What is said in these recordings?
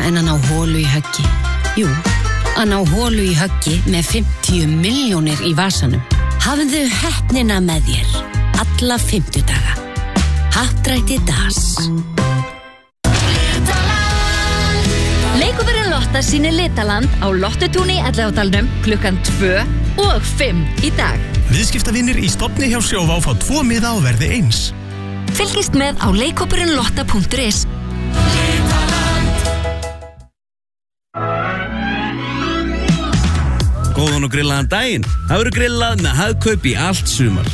en að ná holu í höggi. Jú, að ná holu í höggi með 50 milljónir í vasanum. Hafðu heppnina með þér alla 50 daga. Happdrætti DAS. Leikúpurinn Lotta sýnir Litaland á Lottutúni í Elliðaárdalnum klukkan 2 og 5 í dag. Viðskiptavinir í stofni hjá Sjóvá fá 2 miða á verði 1. Fylgist með á leikúpurinnlotta.is. Góðan og grillaðan daginn. Það verður grillað með Hagkaup í allt sumar.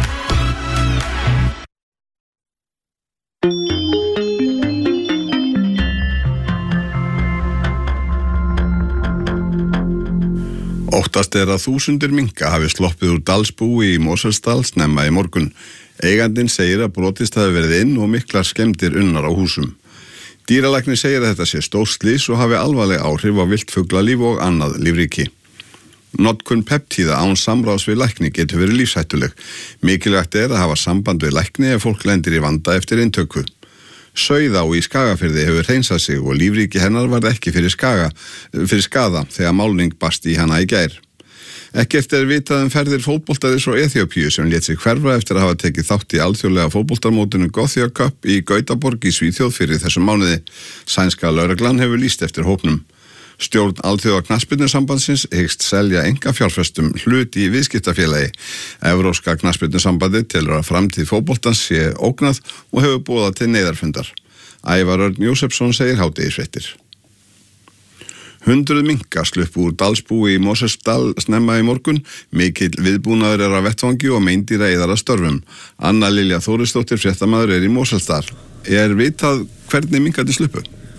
Óttast að þúsundir minka hafi sloppið úr Dalsbúi í Mosfellsdal snemma í morgun. Eigandinn segir að brotist hafi verið inn og miklar skemmdir unnar á húsum. Dýralæknir segir að þetta sé stórslys og hafi alvarleg áhrif á viltfuglalíf og annað lífríki. Notkun peptíða án samráðs við lækni getur verið lífshættuleg. Mikilvægt að hafa samband við lækni ef fólk lendir í vanda eftir inntöku. Sauðá í Skagafirði hefur hreinsað sig og lífríki hennar varð ekki fyrir skaða þegar málning barst í hana í gær. Ekkert vitað ferðir fótboltaðis frá Eþíópíu sem lét sig hverfa eftir að hafa tekið þátt í alþjóðlega fótboltamótinu Gothia Cup í Gautaborg í Svíþjóð fyrir þessum mánuði. Sænska lögreglan hefur lýst eftir hópnum. Stjórn Alþjóða knattspyrnusambandsins hyggst selja einkafjárfestum hlut í viðskiptafélagi. Evrópska knattspyrnusambandið telur að framtíð fótboltans sé ógnað og hefur boðað til neyðarfundar. Ævar Örn Jósefsson segir hádegisfréttir. 100 minka sluppu úr Dalsbúi í Mosfellsdal snemma í morgun. Mikill viðbúnaður af vettvangi og meindýra að störfum. Anna Lilja Þórisdóttir fréttamaður í Mosfellsdal. Vitað hvernig minkandi sluppu?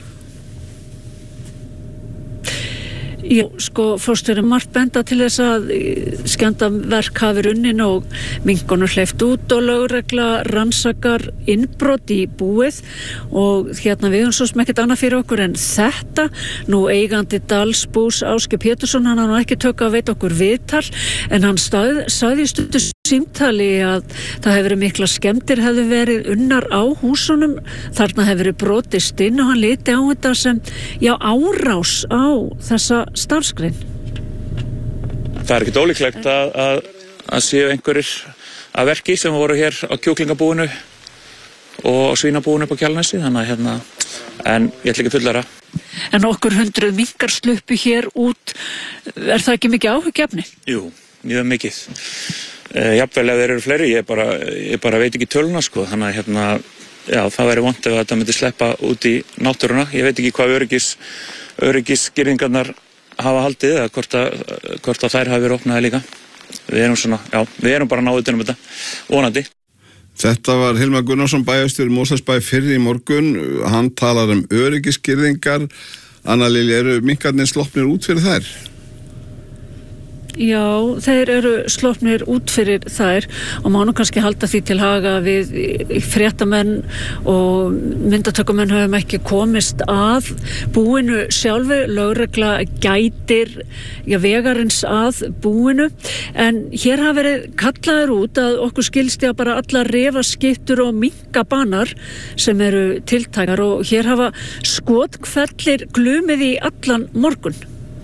Já, fórstjóri margt benda til þess að skemmdarverk hafi runnin og minkunum hleypt út og lögregla rannsakar innbrot í búið og við höfum svo sem ekkert annað fyrir okkur en þetta. Nú eigandi Dalsbús Ásgeir Pétursson, hann hafa ekki tök að veita okkur viðtal en hann sagði í stundu símtali að það hefur verið mikla skemmdir hefðu verið unnar á húsunum, þarna hefur verið brotist inn og hann liti á þetta sem árás á þessa starfsgrein. Það ekkert ólíklegt að séu einhverjir að verki sem voru hér á kjúklingabúinu og svínabúinu upp á Kjalarnesi, þannig en ég ætla ekki að fullara. En okkur 100 minkar sluppu hér út, það ekki mikið áhugjefni? Jú, mjög mikið. Jafnvel ef þeir eru fleiri, ég bara veit ekki töluna þannig að það væri vont ef þetta myndi sleppa út í náttúruna. Ég veit ekki hvað öryggisgirðingarnar hafa haldið eða hvort að þær hafi verið opnaði líka. Við erum bara náðið um þetta, vonandi. Þetta var Hilmar Gunnarsson, bæjarstjóri Mosfellsbæ fyrr í morgun. Hann talar öryggisgirðingar. Anna Lilja, eru minkarnir sloppnir út fyrir þær? Já, þeir eru sloppnir út fyrir þær og má nú kannski halda því til haga við fréttamenn og myndatökumenn höfum ekki komist að búinu sjálfu. Lögregla gætir vegarins að búinu en hér hafa verið kallaður út að okkur skilst ég að bara allar refaskittur og minkabanar sem eru tiltækar og hér hafa skothvellir glumið í allan morgun.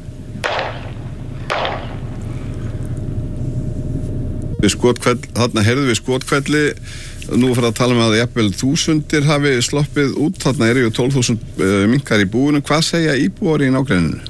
Þarna heyrðum við skothvelli, nú fyrir að tala að jafnvel þúsundir hafi sloppið út, þarna eru 12.000 minkar í búinu. Hvað segja íbúar í nágrenninu?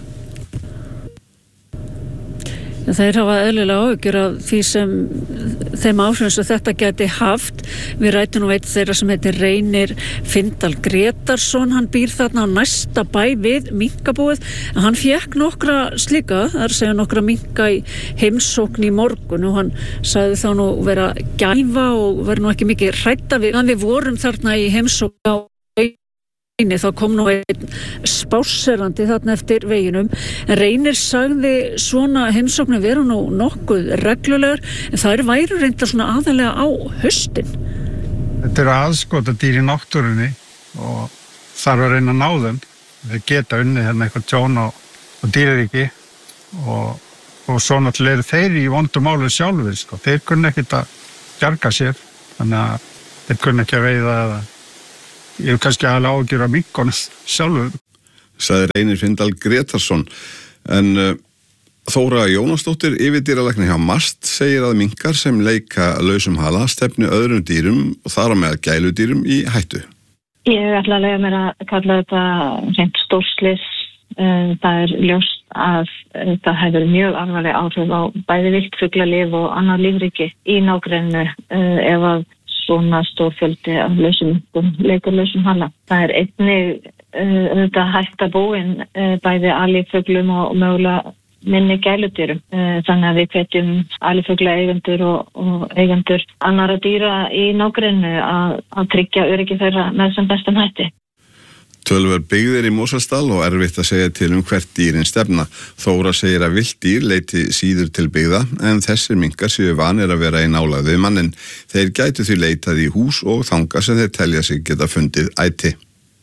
Þeir hafa eðlilega áhyggjur af því sem þeim áhrifum sem þetta geti haft. Við rætum nú einn þeirra sem heitir Reynir Findal Gretarsson, hann býr þarna á næsta bæ við minkabúið. Hann fékk nokkra slíka, það er að segja nokkra minka í heimsókn í morgun og hann sagði þá nú vera gæfa og vera nú ekki mikið hrædda við. Við vorum þarna í heimsókn á þá kom nú einn spásserandi þarna eftir veginum. Reynir sagði svona heimsóknir vera nú nokkuð reglulegur en það væru reyndar svona aðalega á haustin. Þetta eru aðskotadýr í náttúrunni og þarf að reyna að ná þeim. Þeir geta unnið eitthvað tjón á dýraríki og svo náttúrulega eru þeir í vondum máli sjálfur. Þeir kunna ekkert að bjarga sér, þannig að þeir kunna ekki að veiða eða ég hef kannski aðalega áhyggjur af minkunum sjálfur. sagði Reynir Fyndal Gretarsson. En Þóra Jónasdóttir, yfirdýralæknir hjá MAST, segir að minkar sem leika lausum hala stefni öðrum dýrum og þar á meðal gæludýrum í hættu. Ég ætla að leyfa mér að kalla þetta hreint stórslys. Það ljóst að það hefur mjög alvarleg áhrif á bæði viltfuglalíf og annað lífríki í nágrennu ef að svona stór fjöldi af lausum leikur lausum hala. Það einnig þetta hætta búin bæði aliffuglum og mögulega minni gæludýrum. Þannig að við hvetjum alifugla eigendur og eigendur annarra dýra í nágrennu að tryggja öryggi þeirra með sem bestan hætti. Töluvert byggðir í Mosfellsdal og erfitt að segja til hvert dýrin stefna. Þóra segir að villt dýr leiti síður til byggða en þessir minkar séu vanir að vera í nálægð við mannin. Þeir gætu því leitað í hús og þanga sem þeir telja sig geta fundið æti.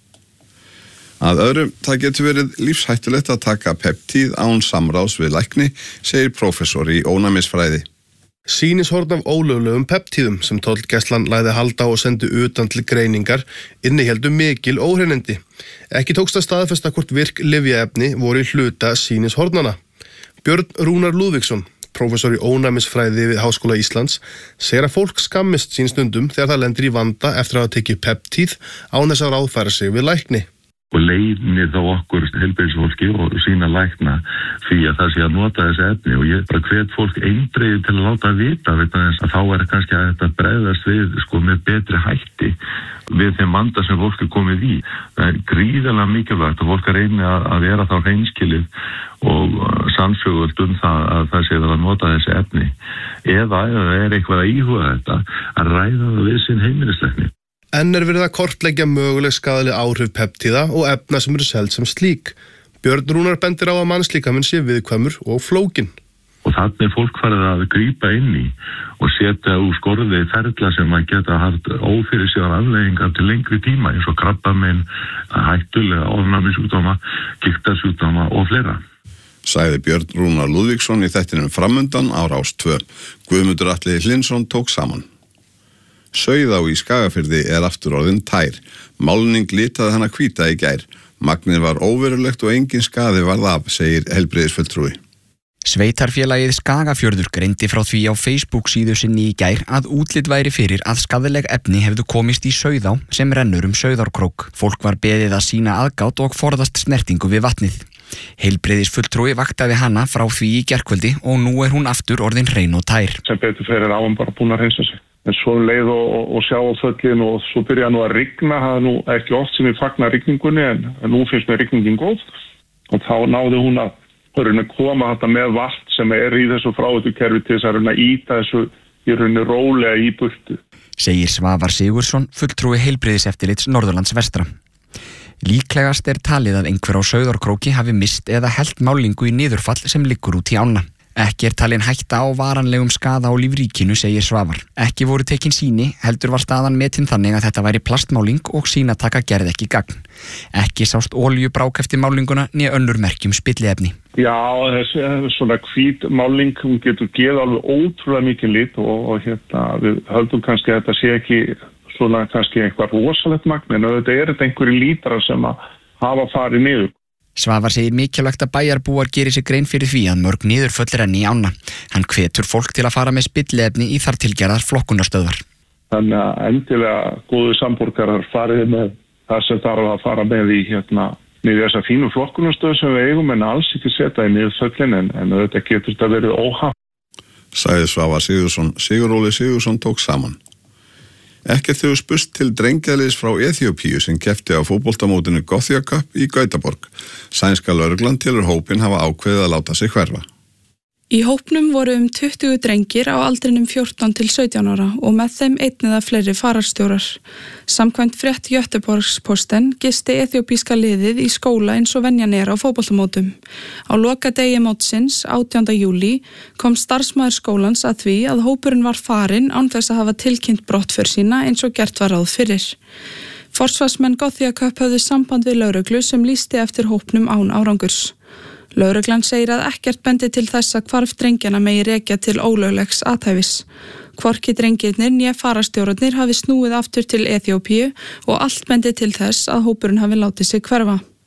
Að öðrum, það getur verið lífshættulegt að taka peptíð án samráðs við lækni, segir prófessor í ónæmisfræði. Sýnishorn af ólöglegum peptíðum sem tollgæslan lagði halda og sendi utan til greiningar innihéldu mikil óhreinindi. Ekki tókst að staðfesta hvort virk lyfjaefni voru í hluta sýnishornana. Björn Rúnar Lúðvíksson, prófessor í ónæmisfræði við Háskóla Íslands, segir að fólk skammist sín stundum þegar það lendir í vanda eftir að hafa tekið peptíð án þess að ráðfæra sig við lækni. Og leiðni þá okkur heilbrigðisfólki og sína lækna því að það sé að nota þessi efni og ég bara hvet fólk eindregið til að láta vita vegna þess að þá kannski að þetta bregðast við með betri hætti við þeim vanda sem fólk komið í. Það gríðarlega mikilvægt að fólk reyni að vera þá hreinskilið og sannsögult það sé að nota þessi efni eða eitthvað að íhuga þetta að ræða það við sinn heimilislækni. Enn verið að kortleggja möguleg skaðleg áhrif peptíða og efna sem eru seld sem slík. Björn Rúnar bendir á að mannslíkaminn sé viðkvæmur og flókin. Og þannig fólk farið að grípa inn í og setja úr skorði ferla sem að geta haft ófyrirsjáðar afleiðingar til lengri tíma eins og krabbamein, hættulega ofnæmisjúkdóma, gigtarsjúkdóma og fleira. Sagði Björn Rúnar Lúðvíksson í þættinum Framundan á Rás 2. Guðmundur Atli Hlynsson tók saman. Sauðá í Skagafirði aftur orðin tær. Málning litaði hana hvíta í gær. Magnið var óverulegt og engin skaði varð af, segir heilbrigðisfulltrúi. Sveitarfélagið Skagafjörður greindi frá því á Facebook síðu sinni í gær að útlit væri fyrir að skaðleg efni hefðu komist í Sauðá sem rennur Sauðárkrók. Fólk var beðið að sýna aðgát og forðast snertingu við vatnið. Heilbrigðisfulltrúi vaktaði hana frá því í gærkvöldi og nú hún aftur orðin hrein og tær. Sem betur fyrir áum bara búin að hreinsa sig. En svo leið og sjá á föllin og svo byrja nú að rigna, það nú ekki oft sem ég fagna rigningunni en nú finnst mér rigningin góð og þá náði hún að koma þetta með vatn sem í þessu fráveitukerfi til þess að íta þessu í rauninni rólega í burtu. Segir Svavar Sigursson, fulltrúi heilbrigðiseftirlits Norðurlands vestra. Líklegast talið að einhver á Sauðárkróki hafi mist eða hellt málingu í niðurfall sem liggur út í ána. Ekki talin hætta á varanlegum skaða á lífríkinu, segir Svavar. Ekki voru tekin sýni, heldur var staðan metin þannig að þetta væri plastmáling og sýnataka gerði ekki gagn. Ekki sást olíubrák eftir málinguna né önnur merkjum spilliefni. Já, þessi svona hvít máling, hún getur gefið alveg ótrúlega mikið lit og við höldum kannski að þetta sé ekki svona kannski eitthvað rosalegt magn en þetta einhverju lítrar sem að hafa farið niður. Svavar segir mikilvægt að bæjarbúar gerir sig grein fyrir því að mörg niðurföll renni í ána. Hann hvetur fólk til að fara með spilliefni í þar tilgerðar flokkunarstöðvar. Þannig að endilega góðu samborgarar farið með það sem þarf að fara með í niður þessa fínu flokkunarstöð sem við eigum en alls ekki setja í niðurföllin en þetta getur þetta verið óhapp. Sagði Svavar Sigursson. Siguróli Sigursson tók saman. Ekkert hefur spurst til drengjaðliðs frá Eþíópíu sem keppti á fótboltamótinu Gothia Cup í Gautaborg. Sænska lögreglan telur hópinn hafa ákveðið að láta sig hverfa. Í hópnum voru 20 drengir á aldrinum 14 til 17 ára og með þeim einn eða fleiri fararstjórar. Samkvæmt frétt Göteborgsposten gisti eþíópíska liðið í skóla eins og venjan á fótboltamótum. Á lokadegi mótsins, 18. júlí, kom starfsmaður skólans að því að hópurinn var farinn án þess að hafa tilkynnt brottför sína eins og gert var ráð fyrir. Forsvarsmenn Gothia Cup höfðu samband við lögreglu sem lýsti eftir hópnum án árangurs. Lögreglan segir að ekkert bendi til þess að hvarf drengjana megi rekja til ólöglegs athæfis. Hvorki drengirnir né fararstjórarnir hafi snúið aftur til Eþíópíu og allt bendi til þess að hópurinn hafi látið sig hverfa.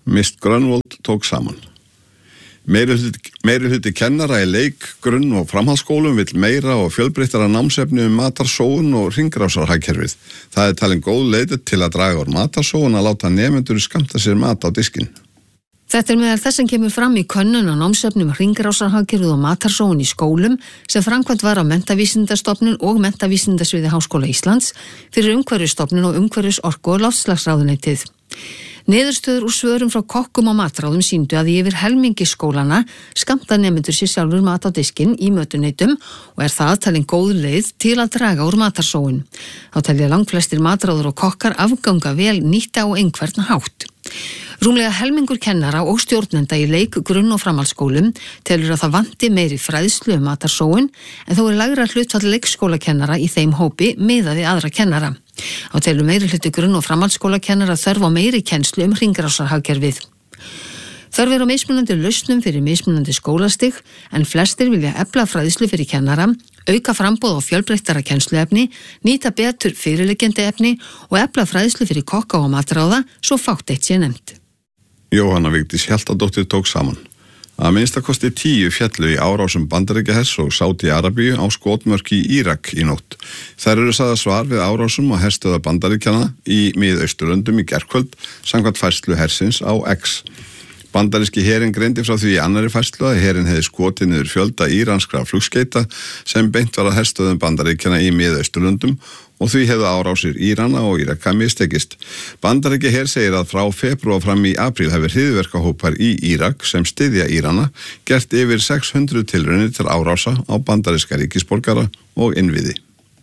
Mist Grönvold tók saman. Meiri hluti kennara í leik, grunn- og framhaldsskólum vill meira og fjölbreyttara námsefni matarsóun og hringrásarhagkerfið. Það talin góð leið til að draga úr matarsóun að láta nemendur skammta sér mat á diskinn. Þetta meðal þess sem kemur fram í könnun á námsefnum hringrásarhagkerfið og matarsóun í skólum sem framkvæmt var á Menntavísindastofnun og Menntavísindasviði Háskóla Íslands fyrir Umhverfisstofnun og Umhverfis-, orku- og loftslagsráðuneytið. Niðurstöður úr svörum frá kokkum og matráðum sýndu að yfir helmingi skólana skammta nemendur sér sjálfur mat á diskinn í mötuneytum og það talin góð leið til að draga úr matarsóun. Þá telja langflestir matráður og kokkar afganga vel nýtta á einhvern hátt. Rúmlega helmingur kennara og stjórnenda í leik, grunn- og framhaldsskólum telur að það vanti meiri fræðslu matarsóun en þó lægra hlutfall leikskólakennara í þeim hópi miðað við aðra kennara. Á telur meiri hluti grunn- og framhaldsskólakennara þörf á meiri kennslu hringrásarhagkerfið. Þörf á mismunandi lausnum fyrir mismunandi skólastig en flestir vilja efla fræðslu fyrir kennara, auka framboð á fjölbreyttara kennsluefni, nýta betur fyrirliggjandi efni og efla fræðslu fyrir kokka og matráða svo fátt eitt sé nefnt. Jóhanna Vigdís Hjaltadóttir tók saman. Að minnstakosti 10 féllu í árásum Bandaríkjahers og Sádi-Arabíu á skotmörk í Írak í nótt. Þær eru sagðar svar við árásum á herstöðvar Bandaríkjanna í Mið-Austurlöndum í gærkvöld samkvæmt færslu hersins á X. Bandaríski herinn greindi frá því í annarri færslu að herinn hefði skotið niður fjölda íranskra flugskeita sem beint var að herstöðum Bandaríkjanna í Mið-Austurlöndum og því hefðu árásir Írana og Íraka mistekist. Bandaríki her segir að frá febrúar fram í apríl hefur hryðjuverkahópar í Írak sem styðja Írana gert yfir 600 tilraunir til árása á bandaríska ríkisborgara og innviði.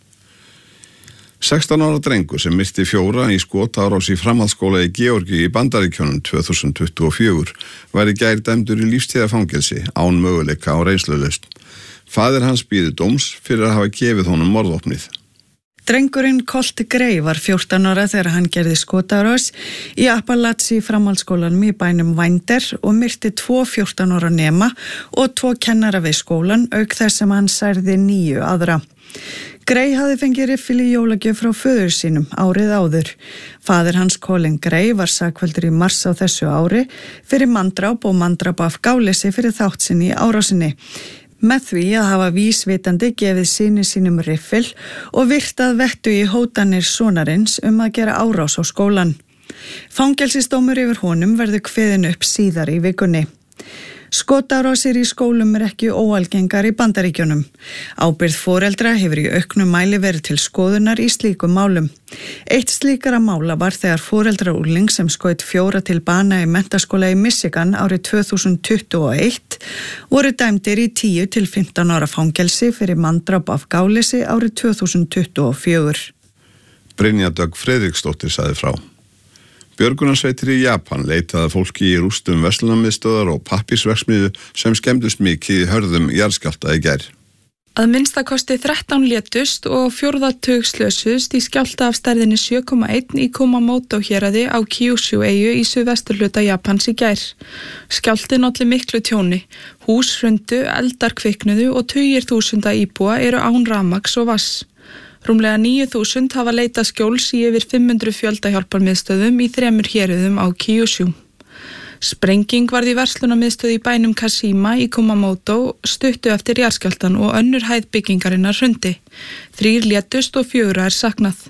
16 ára drengur sem myrti 4 í skotárás í framhaldsskóla í Georgíu í Bandaríkjunum 2024 var í gær dæmdur í lífstíðarfangelsi án möguleika á reynslulausn. Faðir hans bíður dóms fyrir að hafa gefið honum morðvopnið. Drengurinn Colt Gray var 14 ára þegar hann gerði skotárás í Appalachia framhaldsskólanum í bænum Winder og myrti 2 14 ára nema og 2 kennara við skólan auk þess sem hann særði 9 aðra. Gray hafði fengið riffil í jólagjöf frá föður sínum árið áður. Faðir hans Colin Gray var sakfelldur í mars á þessu ári fyrir manndráp og manndráp af gáleysi fyrir þátt sinni í árásinni. Með því að hafa vísvitandi gefið syni sínum riffil og virtað vettu í hótanir sonarins að gera árás á skólan. Fangelsisdómur yfir honum verður kveðin upp síðar í vikunni. Skotárásir í skólum ekki óalgengar í Bandaríkjunum. Ábyrgð foreldra hefur í auknum mæli verið til skoðunar í slíkum málum. Eitt slíkara mála var þegar foreldra úrling sem skaut 4 til bana í menntaskóla í Michigan árið 2021 voru dæmdir í 10 til 15 ára fangelsi fyrir manndráp af gáleysi árið 2024. Brynja Dögg Friðriksdóttir sagði frá. Björgunarsveitir í Japan leitaði fólki í rústum verslunarmiðstöðvar og pappírsverksmiðju sem skemmdust mikið í hörðum jarðskjálfta í gær. Að minnstakosti 13 létust og 4 tug slösuðust í skjálfta af stærðinni 7,1 í Kumamoto héraði á Kyushu-eyju í suðvesturhluta Japans í gær. Skjálftinn olli miklu tjóni. Hús hrundu, eldar kviknuðu og tugir þúsunda íbúa eru án rafmagns og vatns. Rúmlega 9.000 hafa leitað skjóls í yfir 500 fjöldahjálparmiðstöðum í 3 héruðum á Kyushu. Sprenging varð í verslunarmiðstöð í bænum Kashima í Kumamoto stuttu eftir jarðskjálftan og önnur hæð byggingarinnar hrundi. 3 létust og 4 saknað.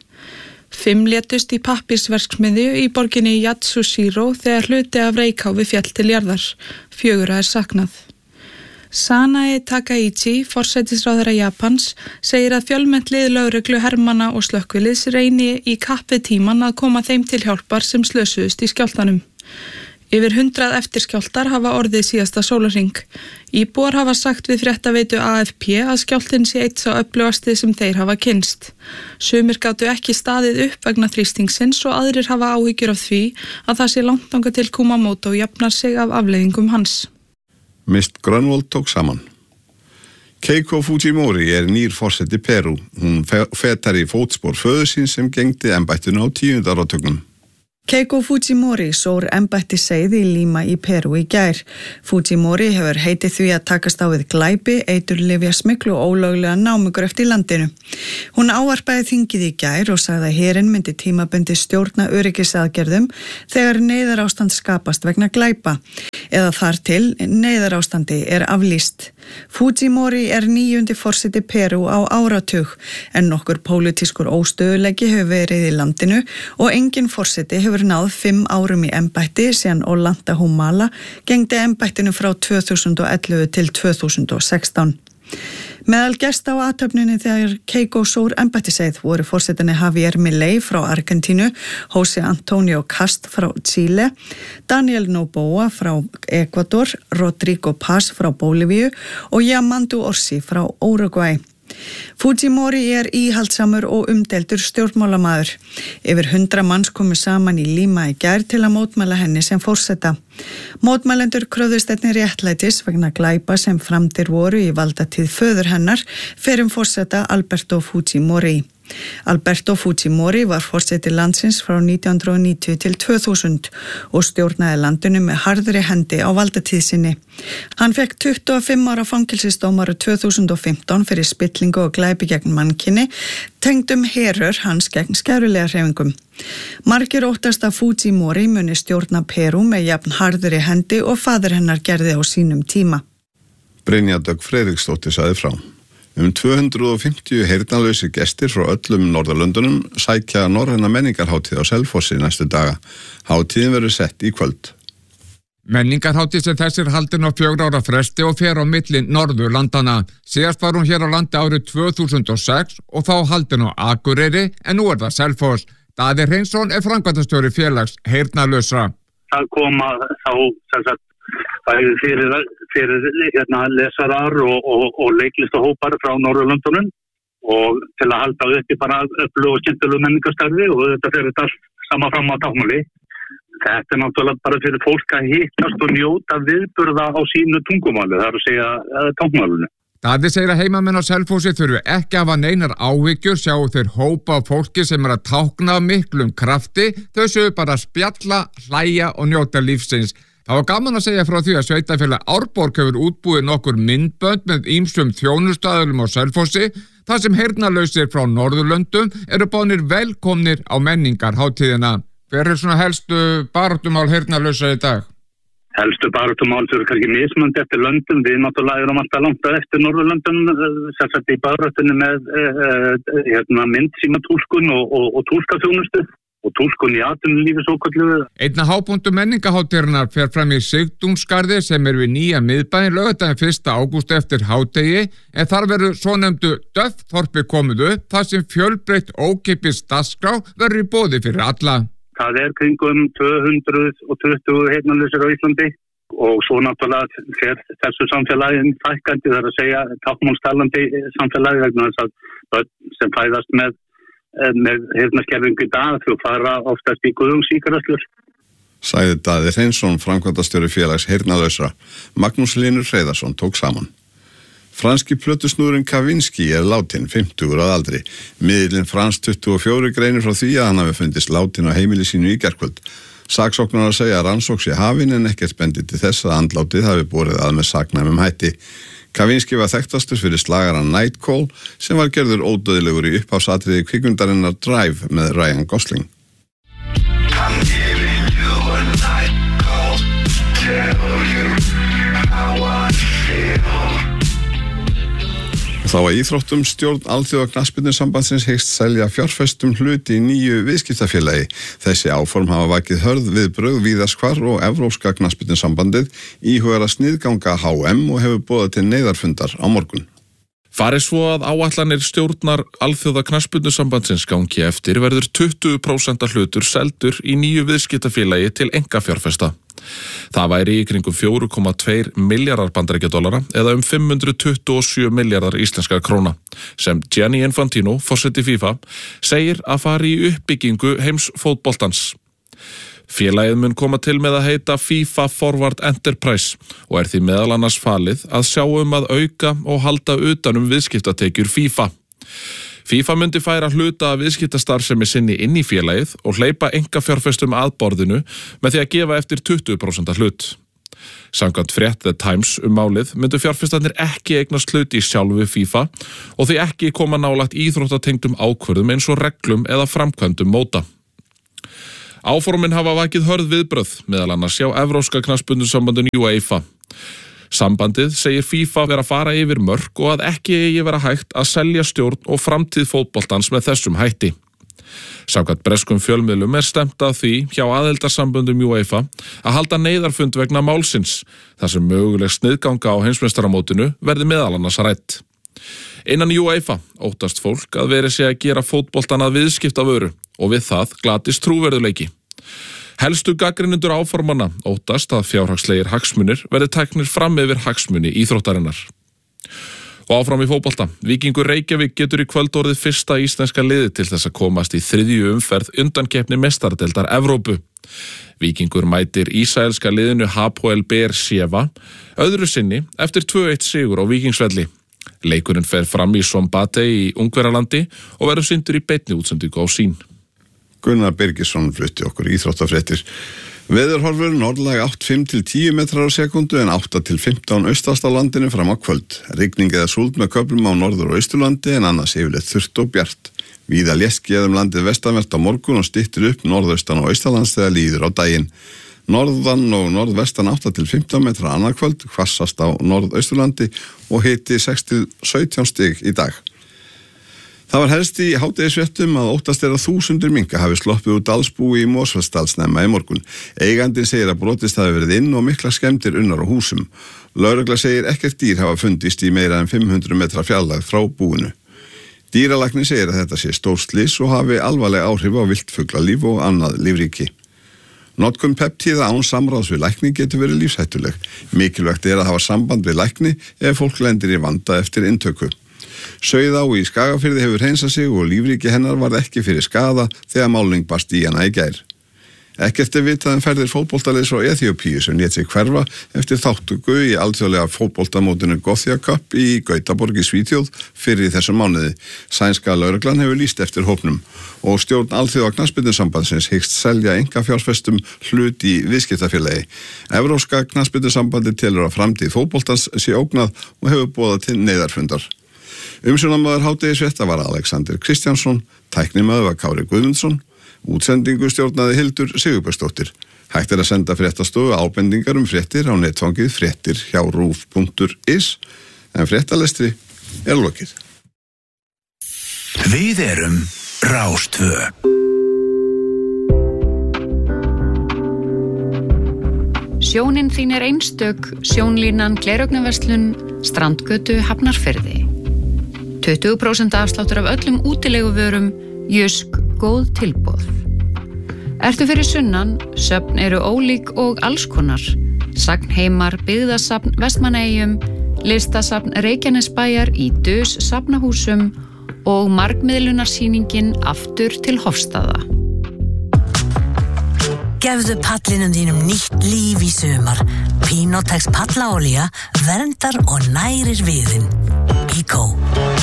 5 létust í pappírsverksmiðju í borginni Yatsushiro þegar hluti af reykháfi féll til jarðar. 4 saknað. Sanae Takaichi, forsætisráðherra Japans, segir að fjölmennt lið lögreglu hermanna og slökkviliðs reyni í kapp við tíman að koma þeim til hjálpar sem slösuðust í skjálftanum. Yfir 100 eftirskjálftar hafa orðið síðasta sólarhring. Íbúar hafa sagt við fréttaveitu AFP að skjálftinn sé eitt sá öflugasti sem þeir hafa kynnst. Sumir gátu ekki staðið upp vegna þrýstingsins og aðrir hafa áhyggjur af því að það sé langt þangað til Kumamoto jafnar sig af afleiðingum hans. Mist Grönvold tók saman. Keiko Fujimori nýr forseti Perú. Hún fetar í fótspor föður síns sem gegndi embættinu á 10. áratugnum. Keiko Fujimori sór embættiseiði í Lima í Perú í gær. Fujimori hefur heitið því að takast á við glæpi, eiturlyfjasmygl og ólöglega námugröft í landinu. Hún ávarpaði þingið í gær og sagði að herinn myndi tímabundi stjórna öryggisaðgerðum þegar neyðarástand skapast vegna glæpa, eða þar til neyðarástandi er aflýst. Fujimori er 9. forseti Perú á áratug, en nokkur pólitískur óstöðuleiki hefur verið í landinu og engin forseti hefur náð 5 árum í embætti síðan Ollanta Humala gegndi embættinu frá 2011 til 2016. Meðal gesta á athöfninni þegar Keiko sór embættiseið voru forsetinni Javier Milei frá Argentínu, José Antonio Cast frá Chile, Daniel Noboa frá Ecuador, Rodrigo Paz frá Bólivíu og Yamandu Orsi frá Uruguay. Fujimori er íhaldsamur og umdeildur stjórnmálamaður. Yfir 100 manns komu saman í Lima í gær til að mótmæla henni sem forseta. Mótmælendur kröfðust einnig réttlætis vegna glæpa sem framdir voru í valdatíð föður hennar fyrrum forseta Alberto Fujimori. Alberto Fujimori var forseti landsins frá 1990 til 2000 og stjórnaði landinu með harðri hendi á valdatíð sinni. Hann fekk 25 ára fangelsisdómar 2015 fyrir spillingu og glæpi gegn mannkyni, tengdum herör hans gegn skærulega hreyfingum. Margir óttast að Fujimori muni stjórna Perú með jafn harðri hendi og faðir hennar gerði á sínum tíma. Brynja Dögg Friðriksdóttir sagði frá. 250 heyrnarlausir gestir frá öllum Norðurlöndunum sækja norræna menningarhátíð á Selfossi næstu daga. Hátíðin verður sett í kvöld. Menningarhátíð sem þessir haldin á 4 ára fresti og fer á milli Norðurlandana. Síðast var hún hér á landi árið 2006 og þá haldin á Akureyri, en nú er það Selfoss. Daði Hreinsson er framkvæmdastjóri félags heyrnarlausra. Það koma þá sem sagt fyrir lesarar og leiklistahópar frá Norðurlöndunum og til að halda uppi bara öflug og skemmtilegu menningarstarfi og þetta fyrir allt sama fram á táknmáli. Þetta er náttúrulega bara fyrir fólk að hittast og njóta viðburða á sínu tungumáli, það er að segja táknmálinu. Daði segir að heimamenn á Selfossi þurfi ekki að hafa neinar áhyggjur, sjáu þeir hópa af fólki sem er að tákna miklum krafti, þau séu bara að spjalla, hlæja og njóta lífsins. Það var gaman að segja frá því að sveitafélag Árborg hefur útbúið nokkur myndbönd með ýmsum þjónustaðlum á Selfossi, þar sem heyrnarlausir frá Norðurlöndum eru boðnir velkomnir á menningarhátíðina. Hver er svona helstu baráttumál heyrnarlausra í dag? Helstu baráttumál eru kannski mismunandi eftir löndum. Við náttúrulega erum alltaf langt eftir Norðurlöndum, sérstaklega í baráttunni með myndsímatúlkun og túlkaþjónustu. Og túlkun í atvinnulífi svokölluðu. Einna hápunktur menningarhátíðarinnar fer fram í Sigtúnsgarði sem er við nýja miðbæinn laugardaginn 1. ágúst eftir hádegi, en þar verður svonefndu Döffþorpi komið upp þar sem fjölbreytt ókeypis dagskrá verður í boði fyrir alla. Það er kringum 220 heyrnarlausir á Íslandi og svo náttúrulega fer þessu samfélagin fækkandi, það er að segja táknmálstalandi samfélagi vegna þess að börn sem fæðast með heyrnarskerfingu í dag þau fara oftast í guðungsíkaröslur. Sagði Daði Hreinsson, framkvæmdastjóri félags heyrnarlausra. Magnús Hlynur Hreiðarsson tók saman. Franski plötusnúðurinn Kavinsky er látin 50 að aldri. Miðillinn Frans 24 greinir frá því að hann hafi fundist látin á heimili sínu í gærkvöld. Saksóknarar segja að rannsókn sé hafin en ekkert bendi til þess að andlátið hafi borið að með saknæmum hætti. Kavinsky var þekktastur fyrir slagaran Nightcall sem var gerður ódauðlegur í upphafsatriði kvikmyndarinnar Drive með Ryan Gosling. Þá að íþróttum stjórn Alþjóðaknattspyrnusambandsins hyggst selja fjárfestum hluti í nýju viðskiptafélagi. Þessi áform hafa vakið hörð viðbrögð víðast hvar og Evrópska knattspyrnusambandið íhugar að sniðganga HM og hefur boðað til neyðarfundar á morgun. Farið svo að áætlanir stjórnar Alþjóðaknattspyrnusambandsins gangi eftir verður 20% hlutur seldur í nýju viðskiptafélagi til einkafjárfesta. Það væri í kringum 4,2 milljarðar bandaríkjadollara eða 527 milljarðar íslenskar króna sem Gianni Infantino, forseti FIFA, segir að fari í uppbyggingu heims fótboltans. Félagið mun koma til með að heita FIFA Forward Enterprise og er því meðal annars falið að sjá að auka og halda utanum viðskiptatekjur FIFA. FIFA myndi færa hluta af viðskiptastarfsemi sinni inn í félagið og hleypa einkafjárfestum að borðinu með því að gefa eftir 20% hlut. Samkvæmt frétt The Times málið myndu fjárfestarnir ekki eignast hlut í sjálfu FIFA og því ekki koma nálægt íþróttatengdum ákvörðum eins og reglum eða framkvæmdum móta. Áformin hafa vakið hörð viðbrögð, meðal annars hjá Evrópska knattspyrnusambandinu UEFA. Sambandið segir FIFA vera að fara yfir mörk og að ekki eigi vera hægt að selja stjórn og framtíð fótboltans með þessum hætti. Samkvæmt breskum fjölmiðlum stefnt að því hjá aðildarsamböndum UEFA að halda neyðarfund vegna málsins, þar sem möguleg sniðganga á heimsmeistaramótinu verði meðal annars rædd. Innan UEFA óttast fólk að verið sé að gera fótboltan að viðskiptavöru og við það glatist trúverðuleiki. Helstu gagnrýnendur áformanna óttast að fjárhagslegir hagsmunir verði teknir fram yfir hagsmuni íþróttarinnar. Og áfram í fótbolta. Víkingur Reykjavík getur í kvöld orðið fyrsta íslenska liðið til þess að komast í 3. umferð undankeppni meistaradeildar Evrópu. Víkingur mætir ísraelska liðinu Hapoel Beersheva öðru sinni eftir 2-1 sigur á Víkingsvelli. Leikurinn fer fram í Sombate í Ungverjalandi og verður sýndur í beinni útsendingu á Sýn. Gunnar Birgisson flutti okkur íþróttafréttir. Veðurhorfur norðlæg 8-5-10 metrar á sekundu en 8-15 austast á landinu fram á kvöld. Rigning eða súld með köflum á norður- og austurlandi en annars yfirleitt þurrt og bjart. Víða léttskýjað landið vestanvert á morgun og styttir upp norðaustan og austalands þegar líður á daginn. Norðan og norðvestan 8-15 metrar annað kvöld, hvassast á norðausturlandi og hiti 6-17 stig í dag. Það var helst í hádegisfréttum að óttast að 1000 minka hafi sloppið úr dalsbúi í Mosfellsdal snemma í morgun. Eigandinn segir að brotist hafi verið inn og mikla skemmdir unnar á húsum. Lögregla segir ekkert dýr hafa fundist í meira en 500 metra fjarlægð frá búinu. Dýralæknir segir að þetta sé stórslys og hafi alvarleg áhrif á viltfuglalíf og annað lífríki. Notkun peptíða án samráðs við lækni getur verið lífshættuleg. Mikilvægt að hafa samband við lækni ef fólk lendir í vanda eftir inntöku. Sauðá í Skagafirði hefur hreinsað sig og lífríki hennar varð ekki fyrir skaða þegar málning barst í hana í gær. Ekkert vitað ferðir fótboltaliðs frá Eþíópíu sem lét sig hverfa eftir þátttöku í alþjóðlega fótboltamótinu Gothia Cup í Gautaborg í Svíþjóð fyrir þessum mánuði. Sænska lögreglan hefur lýst eftir hópnum og stjórn alþjóða knattspyrnusambandsins hyggst selja einkafjárfestum hlut í viðskiptafélagi. Evrópska knattspyrnusambandi telur að framtíð fótboltans sé ógnað og hefur boðað til neyðarfundar. Umsjónarmaður hádegisfrétta var Alexander Kristjánsson, tæknimaður var Kári Guðmundsson, útsendingu stjórnaði Hildur Sigurbjörnsdóttir. Hægt að senda fréttastofu ábendingar fréttir á netfangið fréttir@ruf.is en fréttalestri lokið. Við erum Rás 2. Sjónin þín einstök, sjónlínan, Gleraugnarverslun, Strandgötu, Hafnarfirði. 20% afsláttur af öllum útileguvörum, Jysk, góð tilboð. Ertu fyrir sunnan, söfn eru ólík og allskonar. Sagnheimar, byggðasafn Vestmannaeyjum, listasafn Reykjanesbæjar í Dus safnahúsum og margmiðlunarsýningin Aftur til Hofstaða. Gefðu pallinum þínum nýtt líf í sumar. Pinotex pallaolía verndar og nærir viðinn. Kíkó.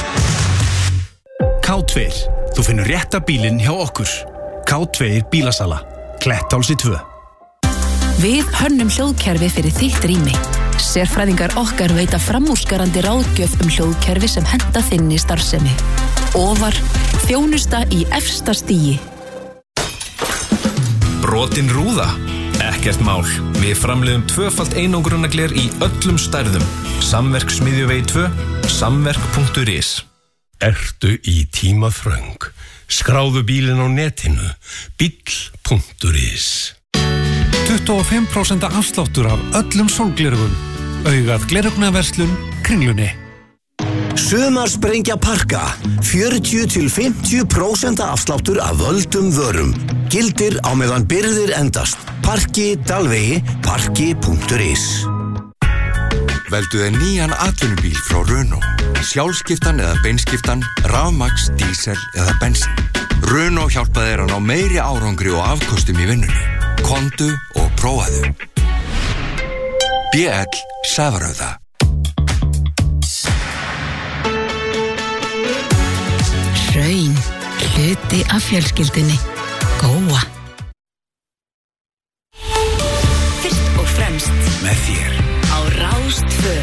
K2. Þú finnur rétta bílinn hjá okkur. K2 bílasala. Kletthálsi 2. Við hönnum hljóðkerfi fyrir þitt rými. Sérfræðingar okkar veita framúrskarandi ráðgjöf hljóðkerfi sem henta þinni starfsemi. Ofar, þjónusta í efsta stigi. Brotin rúða? Ekkert mál. Við framleiðum 2-falt einangrunargler í öllum stærðum. Samverk Smiðjuvegi 2, samverk.is. Ertu í tímaþröng? Skráðu bílinn á netinu. Bíll.is. 25% afsláttur af öllum sólglerugum. Augað Gleraugnarverslun, Kringlunni. Sumarsprengja Parka. 40-50% afsláttur af völdum vörum. Gildir á meðan birgðir endast. Parki, Dalvegi, parki.is. Veldu þér nýjan atvinnubíl frá Renault. Sjálfskiptan eða beinskiptan, rafmagns, dísel eða bensin. Renault hjálpa þér að ná meiri árangri og afkostum í vinnunni. Komdu og prófaðu. BL Sævarauða. hluti af fjölskyldunni. Góa. Fyrst og fremst með þér á Rás 2.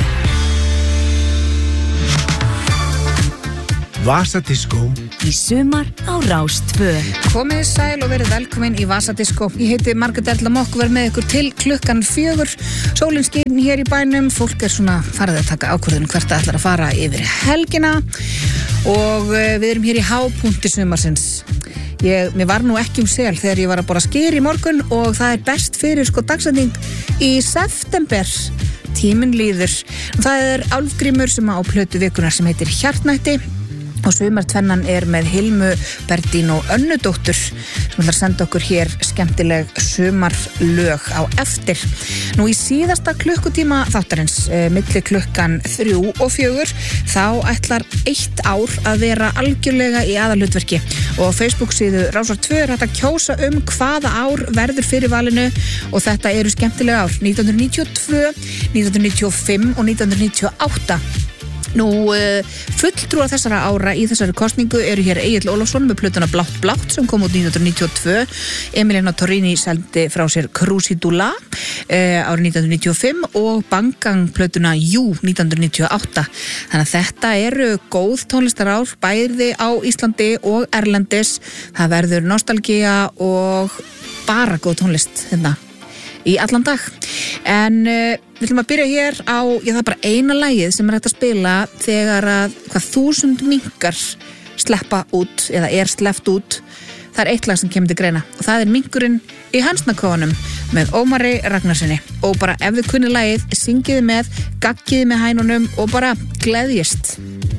Vasadiskó í sumar á Rás 2. Komið sæl og verið velkomin í Vasadiskó. Ég heiti Margrét Erla Mokk og verð með ykkur til klukkan 4. Sólin skín hér í bænum, fólk svona farið að taka ákvörðun hvert það ætlar að fara yfir helgina og við erum hér í hápunkti sumarsins. Mér var nú ekki sel þegar ég var að borða skyr í morgun og það best fyrir dagsending í september. Tíminn líður. Það Álfgrímur sem á plötu vikunar sem heitir Hjartnætti og sumartvennan með Hilmu, Berdín og Önnudóttur sem ætlar að senda okkur hér skemmtileg sumarlög á eftir. Nú í síðasta klukkutíma þáttarins, milli klukkan 3 og 4, þá ætlar 1 ár að vera algjörlega í aðalhlutverki og á Facebook síðu Rásar 2 hægt að kjósa hvaða ár verður fyrir valinu og þetta eru skemmtilega ár 1992, 1995 og 1998. Nú, fulltrúar þessara ára í þessari kosningu eru hér Egill Ólafsson með plötuna Blátt Blátt sem kom út 1992, Emiliana Torrini seldi frá sér Crucidula árið 1995 og Bangang plötuna Jú 1998. Þannig að þetta eru góð tónlistarár bæði á Íslandi og erlendis. Það verður nostalgía og bara góð tónlist hérna í allan dag. En við ætlum að byrja hér á, það bara eina lagið sem hægt að spila þegar að 1000 minkar sleppa út eða sleppt út. Það eitt lag sem kemur til greina og það minkurinn í Hansnakofanum með Ómari Ragnarssoni. Og bara ef þið kunnið lagið, syngiði með, gaggiði með hænunum og bara gleðjist.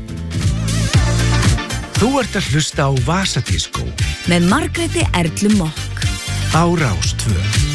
Þú ert að hlusta á Vasadiskó með Margréti Erlu Mokk á Rás 2.